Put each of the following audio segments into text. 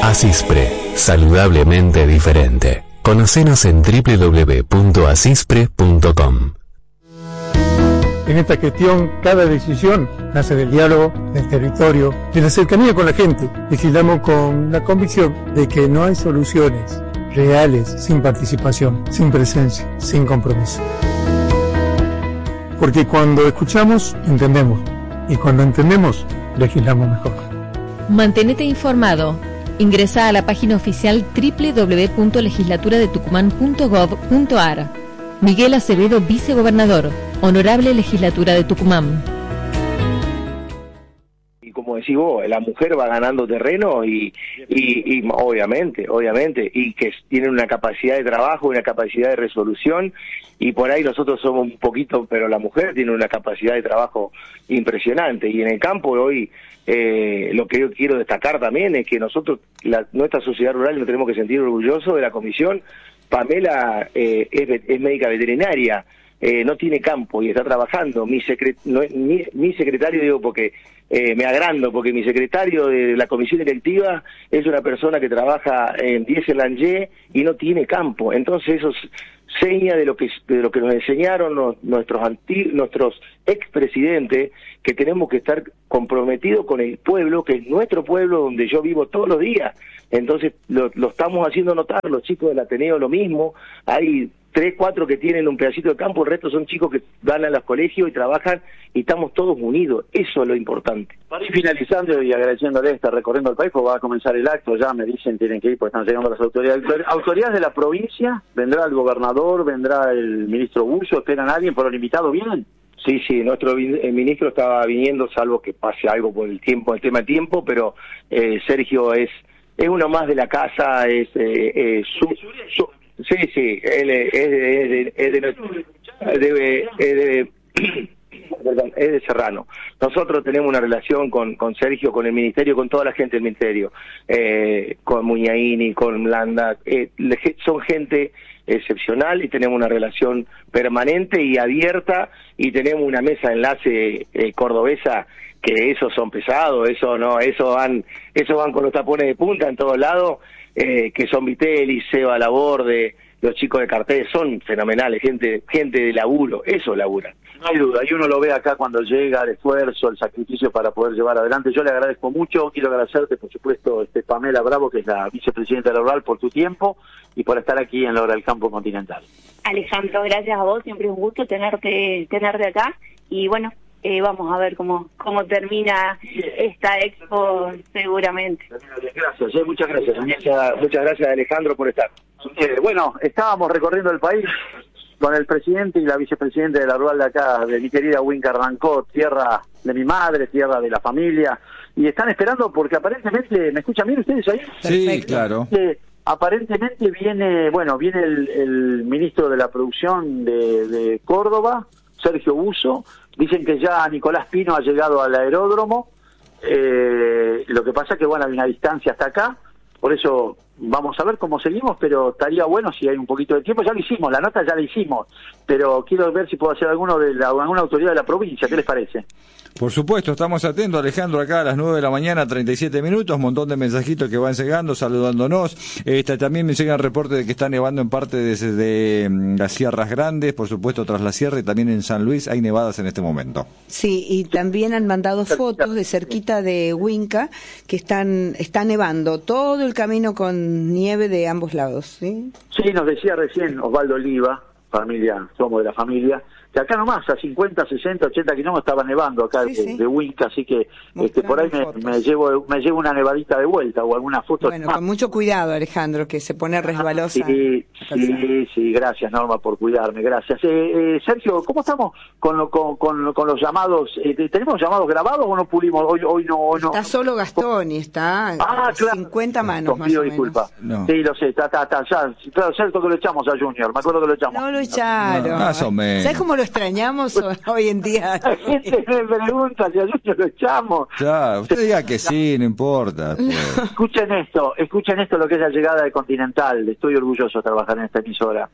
Asispre, saludablemente diferente. Conocenos en www.asispre.com. En esta gestión, cada decisión nace del diálogo, del territorio, de la cercanía con la gente. Legislamos con la convicción de que no hay soluciones reales sin participación, sin presencia, sin compromiso. Porque cuando escuchamos, entendemos. Y cuando entendemos, legislamos mejor. Mantenete informado. Ingresa a la página oficial www.legislaturadetucumán.gov.ar. Miguel Acevedo, vicegobernador. Honorable Legislatura de Tucumán. Y como decís vos, la mujer va ganando terreno y obviamente, y que tienen una capacidad de trabajo, una capacidad de resolución, y por ahí nosotros somos un poquito, pero la mujer tiene una capacidad de trabajo impresionante. Y en el campo hoy, lo que yo quiero destacar también es que nosotros, nuestra sociedad rural, nos tenemos que sentir orgullosos de la comisión. Pamela es médica veterinaria, no tiene campo y está trabajando. Mi secretario, digo porque me agrando, porque mi secretario de la comisión directiva es una persona que trabaja en Diesel-Langé y no tiene campo. Entonces eso seña de lo que nos enseñaron nuestros expresidentes, que tenemos que estar comprometidos con el pueblo, que es nuestro pueblo, donde yo vivo todos los días. Entonces lo estamos haciendo notar. Los chicos del Ateneo lo mismo, hay 3, 4 que tienen un pedacito de campo, el resto son chicos que van a los colegios y trabajan, y estamos todos unidos. Eso es lo importante. Para ir finalizando y agradeciéndole esta recorriendo el país, pues va a comenzar el acto, ya me dicen tienen que ir porque están llegando las autoridades. ¿Autoridades de la provincia? ¿Vendrá el gobernador? ¿Vendrá el ministro Bucio? ¿Esperan a alguien? ¿Por el invitado vienen? Sí, nuestro ministro estaba viniendo, salvo que pase algo por el tiempo, el tema tiempo, pero Sergio es uno más de la casa, sí, él es de Serrano. Nosotros tenemos una relación con Sergio, con el ministerio, con toda la gente del ministerio, con Muñaini, con Landa, son gente excepcional y tenemos una relación permanente y abierta, y tenemos una mesa de enlace cordobesa, que esos son pesados, eso van con los tapones de punta en todos lados, que son Vitelli, Seba Laborde, los chicos de cartel, son fenomenales, gente de laburo, eso labura. No hay duda, y uno lo ve acá cuando llega, el esfuerzo, el sacrificio para poder llevar adelante. Yo le agradezco mucho, quiero agradecerte, por supuesto, Pamela Bravo, que es la vicepresidenta de la Rural, por tu tiempo y por estar aquí en la hora del campo continental. Alejandro, gracias a vos, siempre es un gusto tenerte acá, y bueno, vamos a ver cómo termina esta expo seguramente. Gracias, muchas gracias. Muchas gracias, Alejandro, por estar. Bueno, estábamos recorriendo el país con el presidente y la vicepresidenta de la Rural de acá, de mi querida Huinca Rancó, tierra de mi madre, tierra de la familia, y están esperando porque aparentemente, ¿me escuchan bien ustedes ahí? Sí, perfecto. Claro. Aparentemente viene el ministro de la producción de Córdoba, Sergio Busso. Dicen que ya Nicolás Pino ha llegado al aeródromo, lo que pasa es que hay una distancia hasta acá, por eso vamos a ver cómo seguimos, pero estaría bueno si hay un poquito de tiempo. Ya lo hicimos, la nota ya la hicimos, pero quiero ver si puedo hacer alguna autoridad de la provincia. ¿Qué les parece? Por supuesto, estamos atentos, Alejandro, acá a las 9 de la mañana, 37 minutos, un montón de mensajitos que van llegando, saludándonos. También me llegan reportes de que está nevando en parte desde las Sierras Grandes, por supuesto tras la sierra, y también en San Luis hay nevadas en este momento. Sí, y también han mandado fotos de cerquita de Huinca, que está nevando todo el camino con nieve de ambos lados, ¿sí? Sí, nos decía recién Osvaldo Oliva, somos de la familia, que acá nomás, a 50, 60, 80 kilómetros estaba nevando acá de Huinca, así que por ahí me llevo una nevadita de vuelta o alguna foto. Bueno, con mucho cuidado, Alejandro, que se pone resbalosa. Sí, gracias, Norma, por cuidarme, gracias. Sergio, ¿cómo estamos con los llamados? ¿Tenemos llamados grabados o no pulimos? Hoy no. Está solo Gastón y está claro. 50 manos más o menos. Disculpa. No. Sí, lo sé, está ya. Claro, cierto que lo echamos a Junior, me acuerdo que lo echamos. No lo echaron. No, más o menos. ¿Sabes cómo lo extrañamos hoy en día? La gente me pregunta si a Junior lo echamos. Ya, usted diga que sí, no importa. Pues. Escuchen esto lo que es la llegada de Continental. Estoy orgulloso de trabajar en esta emisora.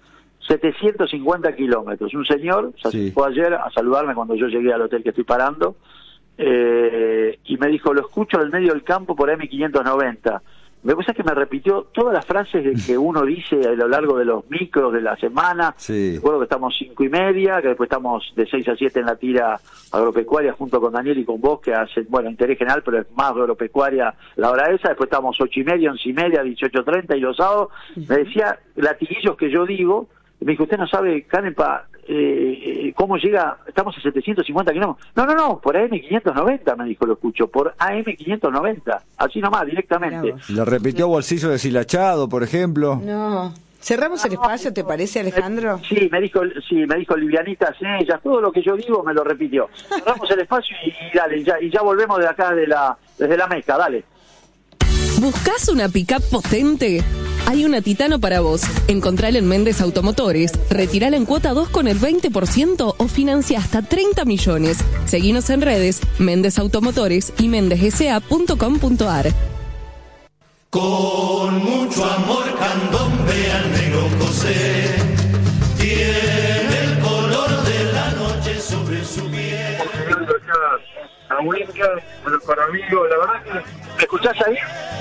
750 kilómetros. Un señor se acercó ayer a saludarme cuando yo llegué al hotel que estoy parando, y me dijo, lo escucho en el medio del campo por M590. me pasa que me repitió todas las frases de que uno dice a lo largo de los micros de la semana. Sí. Recuerdo que estamos 5:30, que después estamos de 6 a 7 en la tira agropecuaria junto con Daniel y con vos, que hacen, bueno, interés general, pero es más agropecuaria la hora esa. Después estamos 8:30, 11:30, 18:30 y los sábados. Me decía latiguillos que yo digo. Me dijo, usted no sabe, Canepa, cómo llega, estamos a 750 kilómetros. No, por AM590, me dijo, lo escucho, por AM590, así nomás, directamente. ¿Le repitió bolsillo deshilachado, por ejemplo? No. ¿Cerramos el espacio, te parece, Alejandro? Sí, me dijo livianitas ellas, todo lo que yo digo me lo repitió. Cerramos el espacio y dale, y ya volvemos de acá desde la mezcla, dale. ¿Buscás una pick-up potente? Hay una Titano para vos. Encontrala en Méndez Automotores. Retirala en cuota 2 con el 20% o financia hasta 30 millones. Seguinos en redes, Méndez Automotores y mendezsa.com.ar. Con mucho amor candombe al negro José. Tiene el color de la noche sobre su piel. A Winca, con amigos, la verdad que... ¿Me escuchás ahí?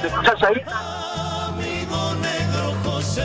Amigo negro José.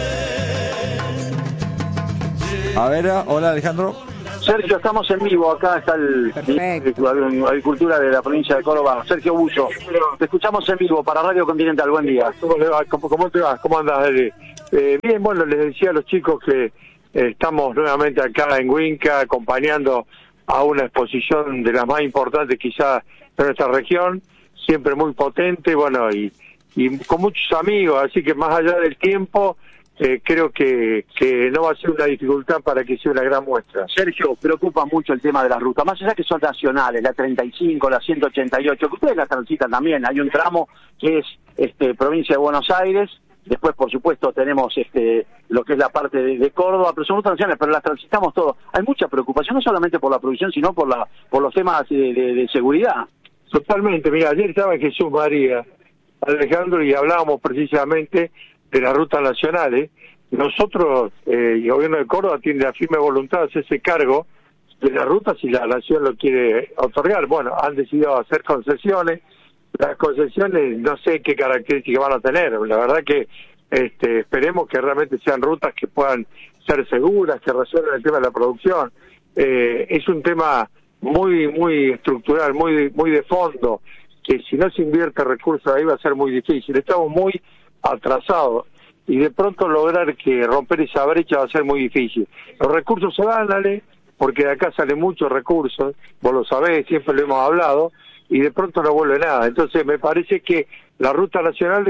A ver, hola Alejandro. Sergio, estamos en vivo, acá está el ministro de Agricultura de la provincia de Córdoba, Sergio Buso. Te escuchamos en vivo para Radio Continental, buen día. ¿Cómo le va? ¿Cómo te va? ¿Cómo andás, Eli? Bien, bueno, les decía a los chicos que estamos nuevamente acá en Winca acompañando a una exposición de las más importantes quizás de nuestra región, siempre muy potente, bueno, y con muchos amigos, así que más allá del tiempo, creo que no va a ser una dificultad para que sea una gran muestra. Sergio, preocupa mucho el tema de las rutas, más allá que son nacionales, la 35, la 188, que ustedes las transitan también, hay un tramo que es provincia de Buenos Aires, después por supuesto tenemos lo que es la parte de Córdoba, pero son rutas nacionales, pero las transitamos todos. Hay mucha preocupación, no solamente por la producción, sino por los temas de seguridad. Totalmente, mira, ayer estaba en Jesús María, Alejandro, y hablábamos precisamente de las rutas nacionales. Nosotros, el gobierno de Córdoba tiene la firme voluntad de hacerse cargo de las rutas si la nación lo quiere otorgar. Bueno, han decidido hacer concesiones. Las concesiones no sé qué características van a tener. La verdad que esperemos que realmente sean rutas que puedan ser seguras, que resuelvan el tema de la producción. Es un tema muy estructural, muy de fondo, que si no se invierte recursos ahí va a ser muy difícil. Estamos muy atrasados y de pronto lograr que romper esa brecha va a ser muy difícil. Los recursos se van, Ale, porque de acá salen muchos recursos, vos lo sabés, siempre lo hemos hablado, y de pronto no vuelve nada. Entonces me parece que la ruta nacional,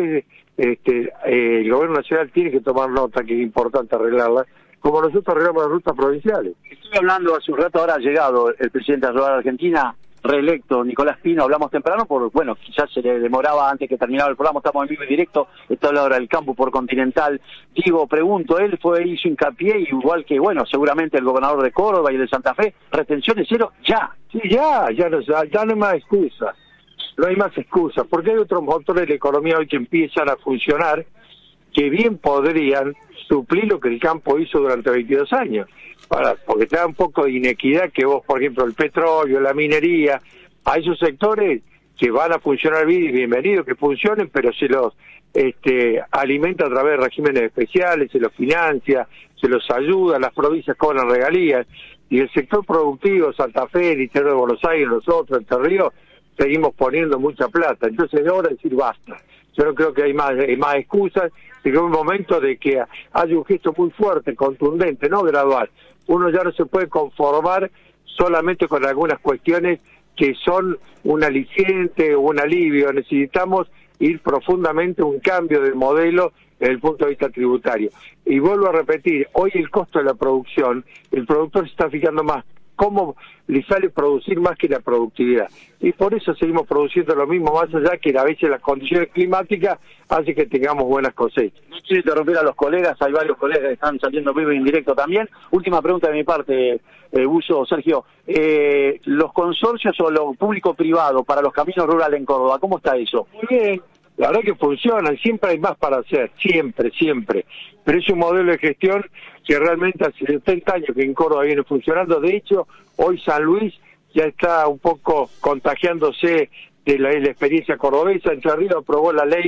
el gobierno nacional tiene que tomar nota, que es importante arreglarla, como nosotros arreglamos las rutas provinciales. Estuve hablando hace un rato, ahora ha llegado el presidente de la Argentina, reelecto Nicolás Pino, hablamos temprano, bueno, quizás se le demoraba antes que terminara el programa, estamos en vivo y directo, está la hora del campo por Continental. Digo, pregunto, él hizo hincapié, igual que, bueno, seguramente el gobernador de Córdoba y el de Santa Fe, retenciones cero, ya. Sí, ya no hay más excusas, no hay más excusas, porque hay otros motores de la economía hoy que empiezan a funcionar, que bien podrían suplir lo que el campo hizo durante 22 años. Porque te da un poco de inequidad que vos, por ejemplo, el petróleo, la minería, a esos sectores que van a funcionar bien y bienvenido que funcionen, pero se los alimenta a través de regímenes especiales, se los financia, se los ayuda, las provincias cobran regalías, y el sector productivo, Santa Fe, el interior de Buenos Aires, nosotros, Entre Ríos, seguimos poniendo mucha plata. Entonces es hora de decir basta. Yo no creo que hay más excusas, sino un momento de que haya un gesto muy fuerte, contundente, no gradual. Uno ya no se puede conformar solamente con algunas cuestiones que son un aliciente o un alivio. Necesitamos ir profundamente a un cambio de modelo desde el punto de vista tributario. Y vuelvo a repetir, hoy el costo de la producción, el productor se está fijando más cómo le sale producir más que la productividad. Y por eso seguimos produciendo lo mismo, más allá que a veces las condiciones climáticas hacen que tengamos buenas cosechas. No quiero interrumpir a los colegas, hay varios colegas que están saliendo vivo y en directo también. Última pregunta de mi parte, Buso, Sergio. Los consorcios o lo público-privado para los caminos rurales en Córdoba, ¿cómo está eso? Muy bien. La verdad que funcionan, siempre hay más para hacer, siempre. Pero es un modelo de gestión que realmente hace 70 años que en Córdoba viene funcionando. De hecho, hoy San Luis ya está un poco contagiándose de la experiencia cordobesa. Entre Ríos aprobó la ley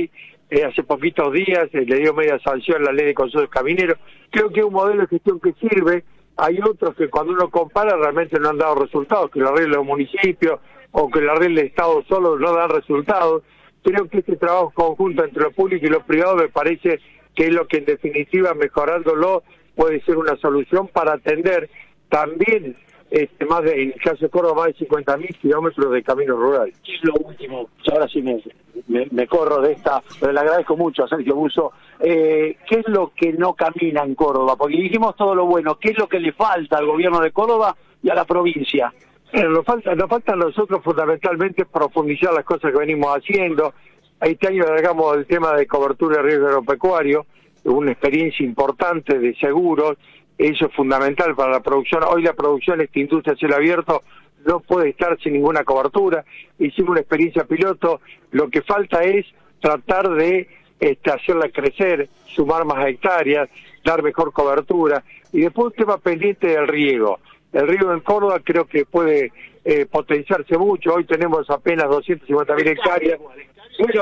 hace poquitos días le dio media sanción a la ley de consejos camineros. Creo que es un modelo de gestión que sirve. Hay otros que cuando uno compara realmente no han dado resultados, que lo arregle los municipios o que lo arregle el Estado solo no dan resultados. Creo que este trabajo conjunto entre lo público y lo privado me parece que es lo que en definitiva, mejorándolo, puede ser una solución para atender también en el caso de Córdoba, más de 50.000 kilómetros de caminos rurales. ¿Qué es lo último? Ahora sí me corro de esta, pero le agradezco mucho a Sergio Busso. ¿Qué es lo que no camina en Córdoba? Porque dijimos todo lo bueno. ¿Qué es lo que le falta al gobierno de Córdoba y a la provincia? Nos falta a nosotros fundamentalmente profundizar las cosas que venimos haciendo. Este año agregamos el tema de cobertura de riesgo agropecuario, una experiencia importante de seguros. Eso es fundamental para la producción. Hoy la producción, esta industria a cielo abierto, no puede estar sin ninguna cobertura. Hicimos una experiencia piloto. Lo que falta es tratar de hacerla crecer, sumar más hectáreas, dar mejor cobertura. Y después un tema pendiente del riego. El riego en Córdoba creo que puede potenciarse mucho. Hoy tenemos apenas 250.000 hectáreas. Bueno,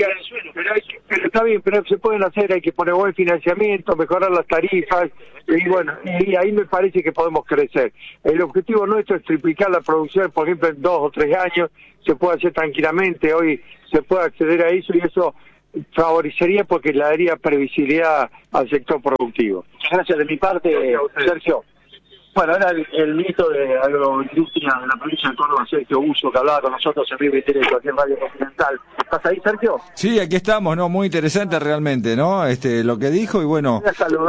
pero está bien, pero se pueden hacer, hay que poner buen financiamiento, mejorar las tarifas, y bueno, y ahí me parece que podemos crecer. El objetivo nuestro es triplicar la producción, por ejemplo, en 2 o 3 años, se puede hacer tranquilamente, hoy se puede acceder a eso, y eso favorecería porque le daría previsibilidad al sector productivo. Muchas gracias de mi parte, Sergio. Bueno, era el ministro de Agroindustria de la provincia de Córdoba, Sergio Busso, que hablaba con nosotros en vivo y directo aquí en Radio Continental. ¿Estás ahí, Sergio? Sí, aquí estamos, ¿no? Muy interesante realmente, ¿no? Lo que dijo y bueno...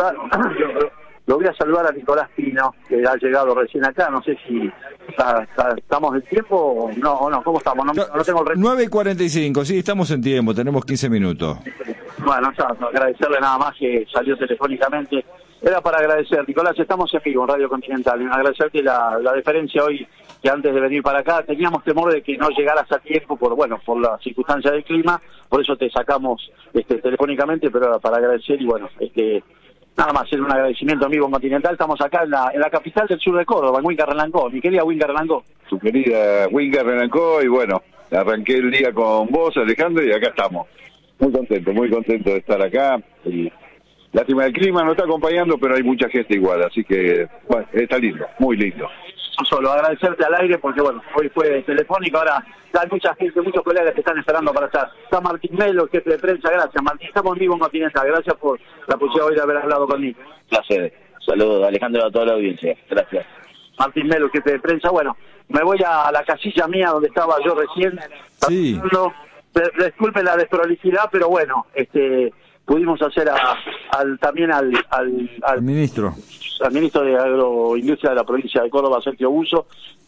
Lo voy a saludar a Nicolás Pino, que ha llegado recién acá. No sé si estamos en tiempo o no. ¿Cómo estamos? No tengo el 9:45, sí, estamos en tiempo, tenemos 15 minutos. Bueno, agradecerle nada más que salió telefónicamente. Era para agradecer, Nicolás, estamos en vivo en Radio Continental. Agradecerte la deferencia hoy, que antes de venir para acá teníamos temor de que no llegaras a tiempo por la circunstancia del clima, por eso te sacamos telefónicamente, pero era para agradecer y bueno, nada más, es un agradecimiento en vivo en Continental. Estamos acá en la capital del sur de Córdoba, en Huinca Relancó. Mi querida Huinca Relancó. Tu querida Huinca Relancó, y bueno, arranqué el día con vos, Alejandro, y acá estamos. Muy contento de estar acá. Y lástima, el clima no está acompañando, pero hay mucha gente igual, así que bueno, está lindo, muy lindo. Solo agradecerte al aire porque bueno, hoy fue telefónico, ahora hay mucha gente, muchos colegas que están esperando para estar. Está Martín Melo, jefe de prensa, gracias Martín, estamos en vivo en Continental, gracias por la posibilidad hoy de haber hablado conmigo. Placer, saludos Alejandro a toda la audiencia, gracias. Martín Melo, jefe de prensa, bueno, me voy a la casilla mía donde estaba yo recién. Sí. Disculpen la desprolijidad, pero bueno, pudimos hacer también al ministro. Al ministro de Agroindustria de la provincia de Córdoba, Sergio Busso,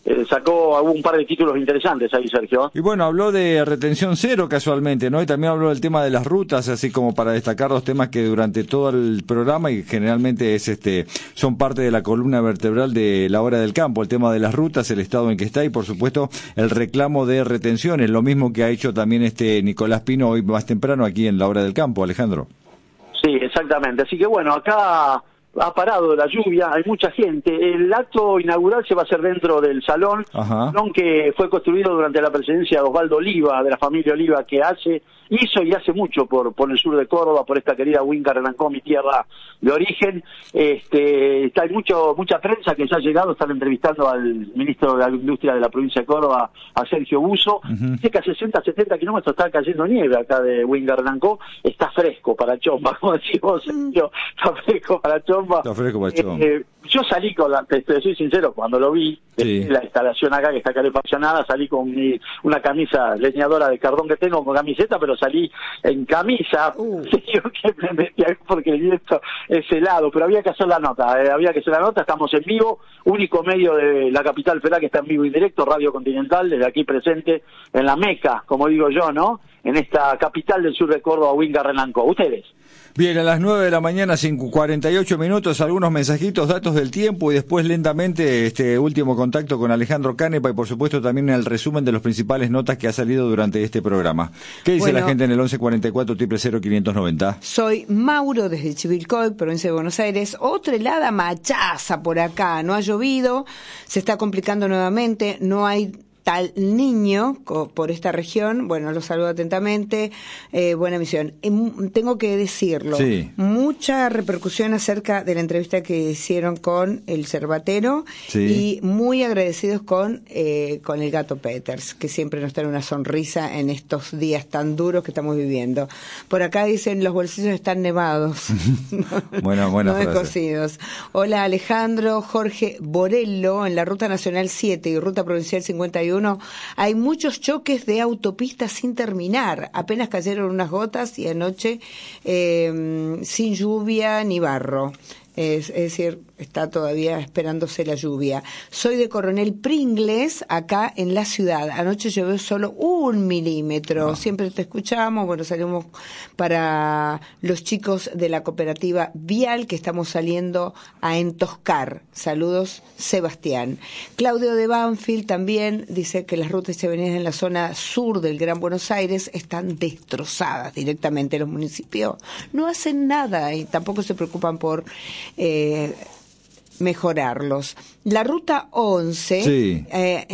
sacó un par de títulos interesantes ahí, Sergio. Y bueno, habló de retención cero casualmente, ¿no? Y también habló del tema de las rutas, así como para destacar los temas que durante todo el programa y generalmente son parte de la columna vertebral de La Hora del Campo, el tema de las rutas, el estado en que está y por supuesto el reclamo de retenciones, lo mismo que ha hecho también Nicolás Pino hoy más temprano aquí en La Hora del Campo, Alejandro. Sí, exactamente. Así que bueno, acá ha parado la lluvia, hay mucha gente. El acto inaugural se va a hacer dentro del salón que fue construido durante la presidencia de Osvaldo Oliva, de la familia Oliva, que hizo y hace mucho por el sur de Córdoba, por esta querida Huinca Relancó, mi tierra de origen. Hay mucha prensa que ya ha llegado, están entrevistando al ministro de Agroindustria de la provincia de Córdoba, a Sergio Busso. Dice que a 60, 70 kilómetros está cayendo nieve acá de Huinca Relancó, está fresco para chomba, como decís vos, Sergio, está fresco para chomba. Yo salí te soy sincero, cuando lo vi, la instalación acá que está calefaccionada, salí con una camisa leñadora de carbón que tengo, con camiseta, pero salí en camisa, digo que me metí ahí porque el viento es helado, pero había que hacer la nota, estamos en vivo, único medio de la capital federal que está en vivo y directo, Radio Continental, desde aquí presente, en la Meca, como digo yo, ¿no? En esta capital del sur de Córdoba, Huinca Relancó. ¿Ustedes? Bien, a las 9 de la mañana, 48 minutos, algunos mensajitos, datos del tiempo y después lentamente último contacto con Alejandro Canepa y por supuesto también el resumen de las principales notas que ha salido durante este programa. ¿Qué dice la gente en el 1144-000-590? Soy Mauro desde Chivilcoy, provincia de Buenos Aires. Otra helada machaza por acá, no ha llovido, se está complicando nuevamente, no hay hasta el Niño, por esta región. Bueno, los saludo atentamente. Buena emisión. Tengo que decirlo, sí. Mucha repercusión acerca de la entrevista que hicieron con el Cervatero, sí. Y muy agradecidos con el Gato Peters, que siempre nos trae una sonrisa en estos días tan duros que estamos viviendo. Por acá dicen, los bolsillos están nevados. Buena no frase. descosidos. Hola Alejandro, Jorge Borello, en la Ruta Nacional 7 y Ruta Provincial 51 hay muchos choques de autopistas sin terminar. Apenas cayeron unas gotas y anoche sin lluvia ni barro. Es decir, está todavía esperándose la lluvia. Soy de Coronel Pringles, acá en la ciudad. Anoche llovió solo 1 milímetro. No. Siempre te escuchamos. Bueno, salimos para los chicos de la cooperativa Vial, que estamos saliendo a Entoscar. Saludos, Sebastián. Claudio de Banfield también dice que las rutas y avenidas en la zona sur del Gran Buenos Aires están destrozadas directamente. Los municipios no hacen nada y tampoco se preocupan por mejorarlos. La ruta 11, sí.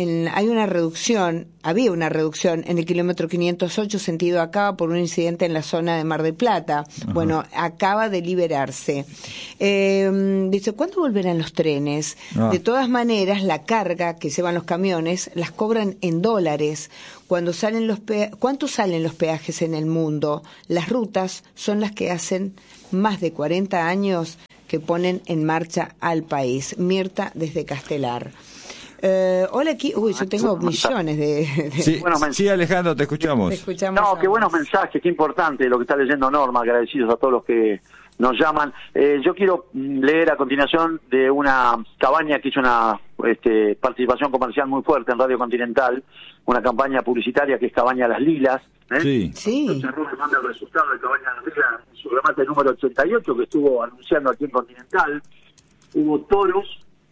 Había una reducción en el kilómetro 508 sentido acá por un incidente en la zona de Mar del Plata. Ajá. Bueno, acaba de liberarse. Dice, ¿cuándo volverán los trenes? De todas maneras, la carga que llevan los camiones las cobran en dólares. ¿Cuánto salen los peajes en el mundo? Las rutas son las que hacen más de 40 años que ponen en marcha al país. Mirta desde Castelar. Hola, aquí. Uy, yo tengo millones de sí, sí, Alejandro, te escuchamos. No, qué buenos mensajes, qué importante lo que está leyendo Norma. Agradecidos a todos los que nos llaman. Yo quiero leer a continuación de una cabaña que hizo una participación comercial muy fuerte en Radio Continental, una campaña publicitaria que es Cabaña Las Lilas. Sí. Entonces Rubén manda el resultado de Cabaña Las Lilas en su remate número 88 que estuvo anunciando aquí en Continental. Hubo toros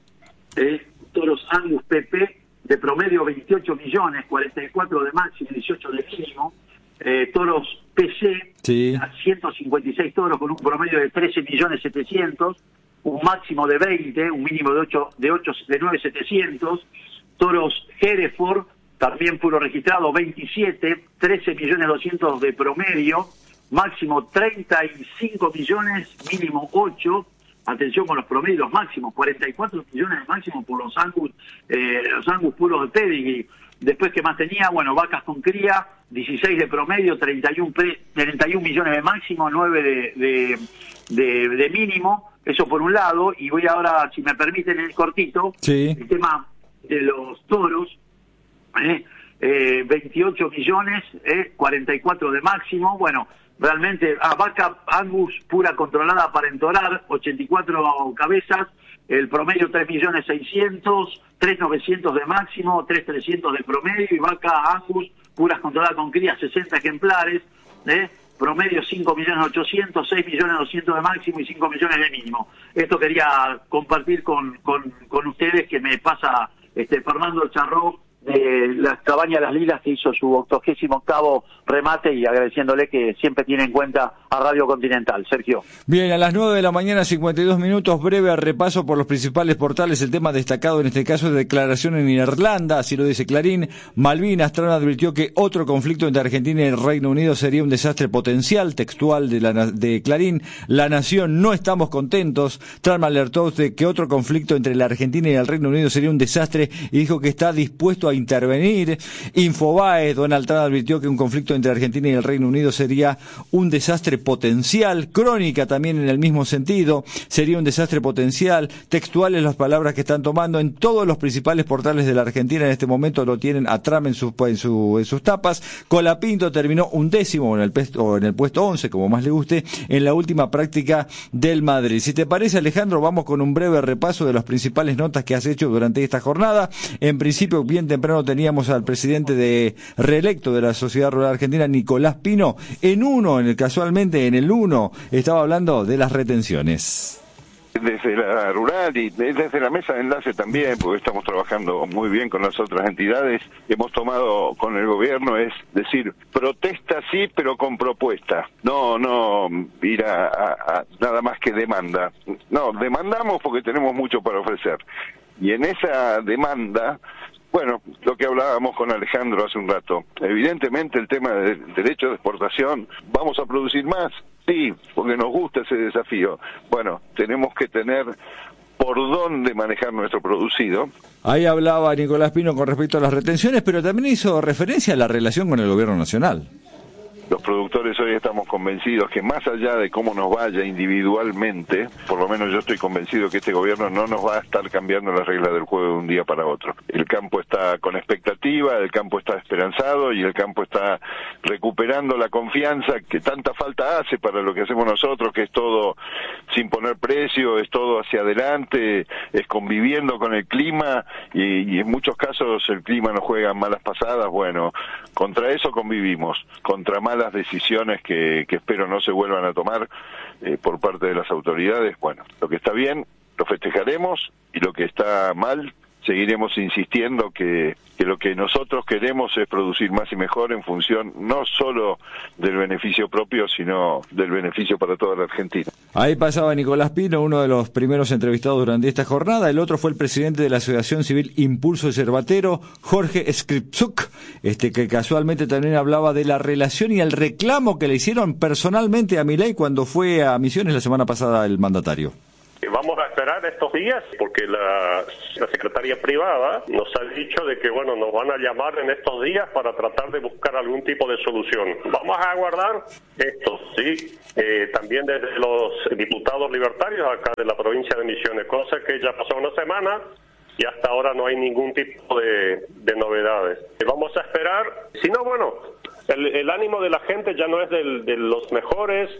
Angus PP de promedio 28 millones, 44 de máximo, 18 de mínimo. Toros PC, sí. 156 toros con un promedio de 13 millones 700, un máximo de 20, un mínimo de 9.700. Toros Hereford, también puro registrado, 27, 13 millones 200 de promedio, máximo 35 millones, mínimo 8. Atención con los promedios máximos, 44 millones de máximo por los Angus puros de pedigree. Después, ¿qué más tenía? Bueno, vacas con cría, 16 de promedio, 31 millones de máximo, 9 de mínimo. Eso por un lado. Y voy ahora, si me permiten, en el cortito, sí. El tema de los toros. 28 millones, 44 de máximo. Bueno, realmente, vaca Angus pura controlada para entorar, 84 cabezas, el promedio 3.600.000, 3.900 de máximo, 3.300 de promedio, y vaca Angus puras controladas con cría, 60 ejemplares, promedio 5.800.000, 6.200.000 de máximo y 5 millones de mínimo. Esto quería compartir con ustedes, que me pasa Fernando Charró, de las Cabañas Las Lilas, que hizo su 88º remate, y agradeciéndole que siempre tiene en cuenta a Radio Continental. Sergio. Bien, a las 9 de la mañana, 52 minutos, breve repaso por los principales portales. El tema destacado en este caso es declaración en Irlanda, así lo dice Clarín. Malvinas, Trump advirtió que otro conflicto entre Argentina y el Reino Unido sería un desastre potencial, textual de Clarín. La Nación, no estamos contentos. Trump alertó de que otro conflicto entre la Argentina y el Reino Unido sería un desastre y dijo que está dispuesto a intervenir. Infobae, Donald Trump advirtió que un conflicto entre Argentina y el Reino Unido sería un desastre potencial. Crónica también en el mismo sentido, sería un desastre potencial. Textuales las palabras que están tomando en todos los principales portales de la Argentina en este momento, lo tienen a Trump en sus tapas. Colapinto terminó 11º en el puesto 11, como más le guste, en la última práctica del Madrid. Si te parece, Alejandro, vamos con un breve repaso de las principales notas que has hecho durante esta jornada. En principio, bien temprano teníamos al presidente reelecto de la Sociedad Rural Argentina, Nicolás Pino. Casualmente en el 1 estaba hablando de las retenciones. Desde la rural y desde la mesa de enlace también, porque estamos trabajando muy bien con las otras entidades, hemos tomado con el gobierno, es decir, protesta sí, pero con propuesta. No ir a nada más que demanda. No, demandamos porque tenemos mucho para ofrecer. Y en esa demanda Bueno, lo que hablábamos con Alejandro hace un rato, evidentemente el tema del derecho de exportación, ¿vamos a producir más? Sí, porque nos gusta ese desafío. Bueno, tenemos que tener por dónde manejar nuestro producido. Ahí hablaba Nicolás Pino con respecto a las retenciones, pero también hizo referencia a la relación con el gobierno nacional. Los productores hoy estamos convencidos que más allá de cómo nos vaya individualmente, por lo menos yo estoy convencido que este gobierno no nos va a estar cambiando las reglas del juego de un día para otro. El campo está con expectativa, el campo está esperanzado y el campo está recuperando la confianza que tanta falta hace para lo que hacemos nosotros, que es todo sin poner precio, es todo hacia adelante, es conviviendo con el clima y en muchos casos el clima nos juega malas pasadas. Bueno, contra eso convivimos, contra malas decisiones que espero no se vuelvan a tomar por parte de las autoridades. Bueno, lo que está bien lo festejaremos y lo que está mal seguiremos insistiendo que lo que nosotros queremos es producir más y mejor en función no solo del beneficio propio, sino del beneficio para toda la Argentina. Ahí pasaba Nicolás Pino, uno de los primeros entrevistados durante esta jornada. El otro fue el presidente de la Asociación Civil Impulso Yerbatero, Jorge Skripczuk, que casualmente también hablaba de la relación y el reclamo que le hicieron personalmente a Milei cuando fue a Misiones la semana pasada el mandatario. Vamos a esperar estos días porque la secretaría privada nos ha dicho de que bueno, nos van a llamar en estos días para tratar de buscar algún tipo de solución. Vamos a aguardar esto, sí. También desde los diputados libertarios acá de la provincia de Misiones, cosa que ya pasó una semana y hasta ahora no hay ningún tipo de novedades. Vamos a esperar. Si no, bueno, el ánimo de la gente ya no es de los mejores.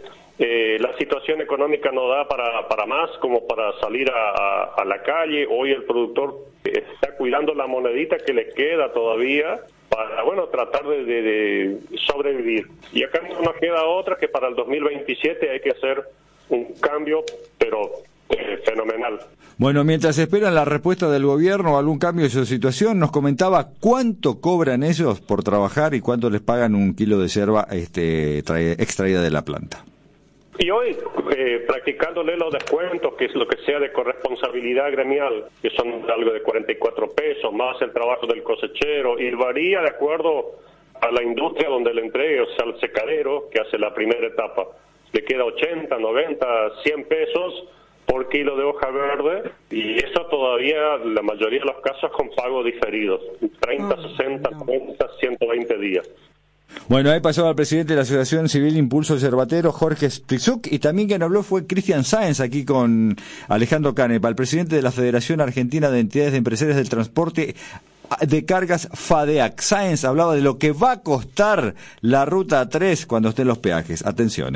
La situación económica no da para más como para salir a la calle. Hoy el productor está cuidando la monedita que le queda todavía para, bueno, tratar de sobrevivir. Y acá no nos queda otra que para el 2027 hay que hacer un cambio, pero fenomenal. Bueno, mientras esperan la respuesta del gobierno o algún cambio de su situación, nos comentaba cuánto cobran ellos por trabajar y cuánto les pagan un kilo de yerba extraída de la planta. Y hoy, practicándole los descuentos, que es lo que sea de corresponsabilidad gremial, que son algo de 44 pesos, más el trabajo del cosechero, y varía de acuerdo a la industria donde le entregue, o sea, al secadero, que hace la primera etapa. Le queda 80, 90, 100 pesos por kilo de hoja verde, y eso todavía, la mayoría de los casos, con pagos diferidos, 30, 60, 90, 120 días. Bueno, ahí pasaba el presidente de la Asociación Civil Impulso Yerbatero, Jorge Skripczuk, y también quien habló fue Cristian Sáenz, aquí con Alejandro Canepa, el presidente de la Federación Argentina de Entidades de Empresarios del Transporte de Cargas, FADEAC. Sáenz hablaba de lo que va a costar la Ruta 3 cuando estén los peajes. Atención,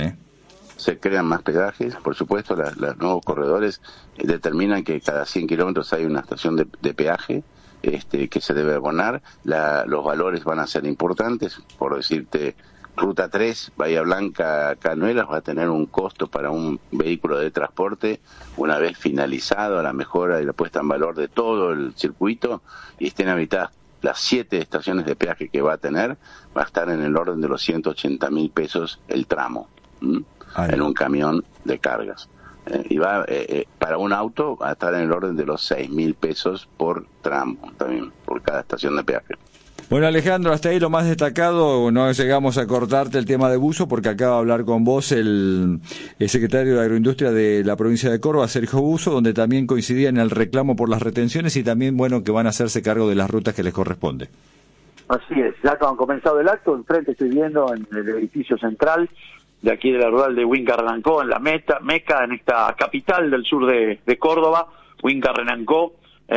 Se crean más peajes, por supuesto, los nuevos corredores determinan que cada 100 kilómetros hay una estación de peaje. Que se debe abonar, los valores van a ser importantes, por decirte, Ruta 3, Bahía Blanca, Cañuelas, va a tener un costo para un vehículo de transporte, una vez finalizado la mejora y la puesta en valor de todo el circuito, y estén habitadas las 7 estaciones de peaje que va a tener, va a estar en el orden de los 180.000 pesos el tramo, en un camión de cargas. Y va para un auto va a estar en el orden de los 6.000 pesos por tramo, también por cada estación de peaje. Bueno, Alejandro, hasta ahí lo más destacado. No llegamos a cortarte el tema de buzo porque acaba de hablar con vos el secretario de Agroindustria de la provincia de Córdoba, Sergio Buzo, donde también coincidía en el reclamo por las retenciones y también, bueno, que van a hacerse cargo de las rutas que les corresponde. Así es, ya han comenzado el acto, enfrente estoy viendo en el edificio central de aquí de la rural de Huinca-Renancó, en la Meca, en esta capital del sur de Córdoba, Huinca-Renancó,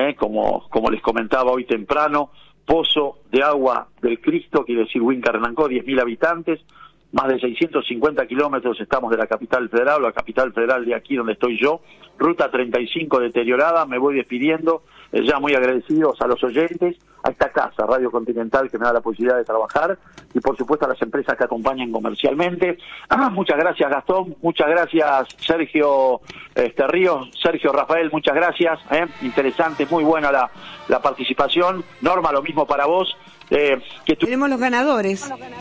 como les comentaba hoy temprano, pozo de agua del Cristo, quiere decir Huinca-Renancó, 10.000 habitantes, más de 650 kilómetros estamos de la capital federal, la capital federal de aquí donde estoy yo, ruta 35 deteriorada, me voy despidiendo, ya muy agradecidos a los oyentes, a esta casa, Radio Continental, que me da la posibilidad de trabajar, y por supuesto a las empresas que acompañan comercialmente. Muchas gracias, Gastón, muchas gracias, Sergio Ríos, Sergio Rafael, muchas gracias, interesante, muy buena la participación. Norma, lo mismo para vos. Tenemos los ganadores.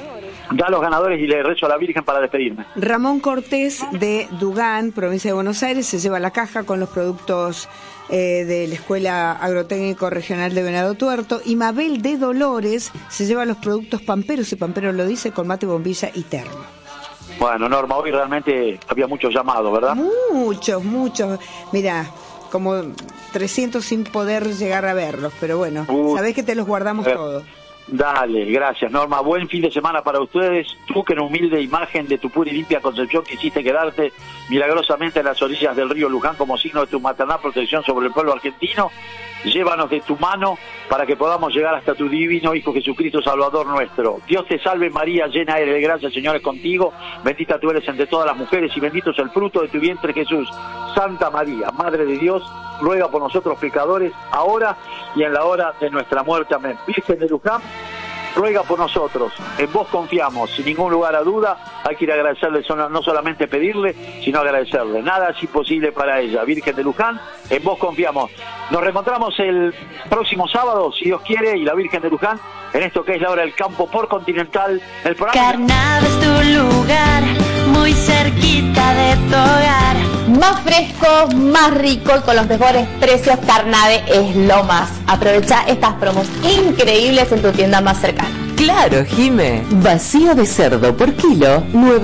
da los ganadores y le rezo a la Virgen para despedirme. Ramón Cortés de Dugán, provincia de Buenos Aires, se lleva la caja con los productos de la Escuela Agrotécnico Regional de Venado Tuerto, y Mabel de Dolores se lleva los productos Pamperos, y Pampero lo dice, con mate, bombilla y termo. Bueno, Norma, hoy realmente había muchos llamados, ¿verdad? Muchos. Mirá, como 300 sin poder llegar a verlos, pero bueno, sabés que te los guardamos todos. Dale, gracias, Norma. Buen fin de semana para ustedes. Tú, que en humilde imagen de tu pura y limpia Concepción quisiste quedarte milagrosamente en las orillas del río Luján como signo de tu maternal protección sobre el pueblo argentino, llévanos de tu mano para que podamos llegar hasta tu divino Hijo Jesucristo, Salvador nuestro. Dios te salve María, llena eres de gracia, el Señor es contigo, bendita tú eres entre todas las mujeres y bendito es el fruto de tu vientre Jesús. Santa María, Madre de Dios, ruega por nosotros pecadores, ahora y en la hora de nuestra muerte. Amén. Virgen de Luján, ruega por nosotros, en vos confiamos, sin ningún lugar a duda. Hay que ir a agradecerle, no solamente pedirle, sino agradecerle. Nada es imposible para ella. Virgen de Luján, en vos confiamos. Nos reencontramos el próximo sábado, si Dios quiere, y la Virgen de Luján, en esto que es la hora del campo por Continental. El programa Carnave es tu lugar, muy cerquita de tu hogar. Más fresco, más rico y con los mejores precios. Carnave es lo más. Aprovecha estas promos increíbles en tu tienda más cercana. Claro, Jime. Vacío de cerdo por kilo,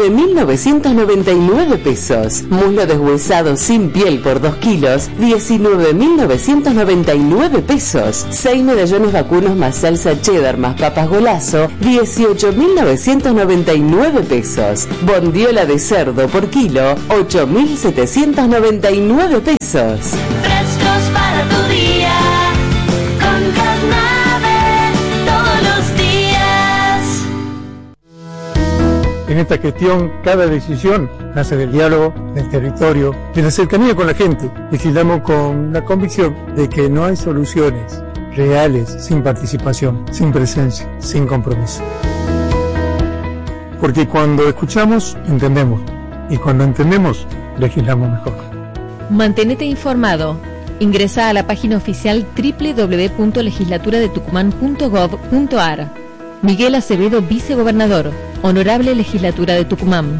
9.999 pesos. Muslo deshuesado sin piel por 2 kilos, 19.999 pesos. 6 medallones vacunos más salsa cheddar más papas golazo, 18.999 pesos. Bondiola de cerdo por kilo, 8.799 pesos. Frescos para tu día, con Carnave todos los días. En esta gestión, cada decisión nace del diálogo, del territorio, de la cercanía con la gente. Legislamos con la convicción de que no hay soluciones reales sin participación, sin presencia, sin compromiso. Porque cuando escuchamos, entendemos. Y cuando entendemos, legislamos mejor. Mantenete informado. Ingresa a la página oficial www.legislaturadetucumán.gov.ar. Miguel Acevedo, vicegobernador. Honorable Legislatura de Tucumán.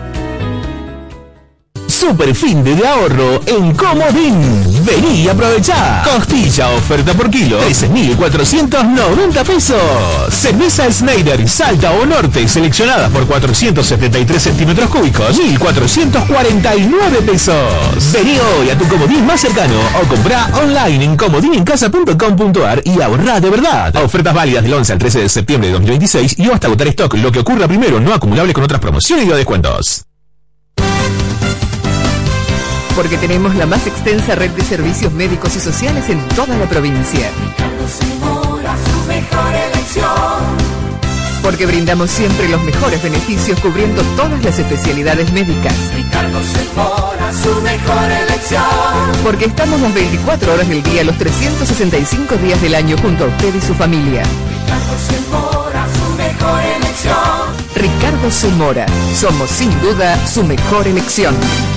Super fin de ahorro en Comodín. Vení y aprovechá. Costilla oferta por kilo, 13.490 pesos. Cerveza Schneider Salta o Norte seleccionada por 473 centímetros cúbicos, 1.449 pesos. Vení hoy a tu Comodín más cercano o comprá online en comodinencasa.com.ar y ahorrá de verdad. Ofertas válidas del 11 al 13 de septiembre de 2026 y hasta agotar stock. Lo que ocurra primero no acumulable con otras promociones y o descuentos. Porque tenemos la más extensa red de servicios médicos y sociales en toda la provincia. Ricardo Zamora, su mejor elección. Porque brindamos siempre los mejores beneficios cubriendo todas las especialidades médicas. Ricardo Zamora, su mejor elección. Porque estamos las 24 horas del día, los 365 días del año junto a usted y su familia. Ricardo Zamora, su mejor elección. Ricardo Zamora, somos sin duda su mejor elección.